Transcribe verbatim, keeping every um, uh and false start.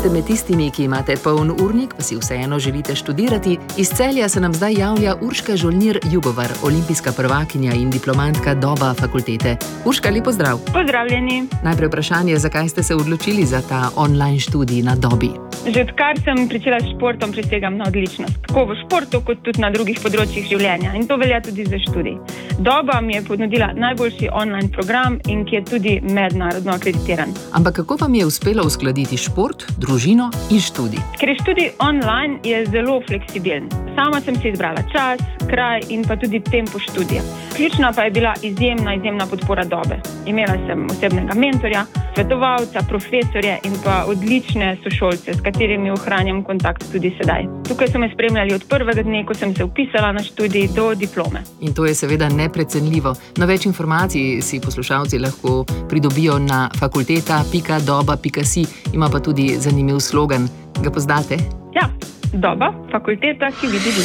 ste med tistimi, ki imate poln urnik, pa si vseeno želite študirati, iz Celja se nam zdaj javlja Urška Žolnir-Jugovar, olimpijska prvakinja in diplomantka Doba fakultete. Urška, lep pozdrav. Pozdravljeni. Najprej vprašanje, zakaj ste se odločili za ta online študij na Dobi? Že odkar sem pričela s športom, prisegam na odličnost. Tako v športu, kot tudi na drugih področjih življenja. In to velja tudi za študij. Doba mi je ponudila najboljši online program in ki je tudi mednarodno akreditiran. Ampak kako vam je uspelo uskladiti šport, družino in študij? Ker je študij online, je zelo fleksibilen. Sama sem si izbrala čas, kraj in pa tudi tempo študija. Ključna pa je bila izjemna, izjemna podpora Dobe. Imela sem osebnega mentorja, svetovalca, profesorje in pa odlične sošolce, s katerimi ohranjam kontakt tudi sedaj. Tukaj so me spremljali od prvega dne, ko sem se vpisala na študij, do diplome. In to je seveda neprecenljivo. No, več informacij si poslušalci lahko pridobijo na fakulteta pika doba pika si. Ima pa tudi zanimiv slogan. Ga poznate? Ja, Doba, fakulteta, ki vidi.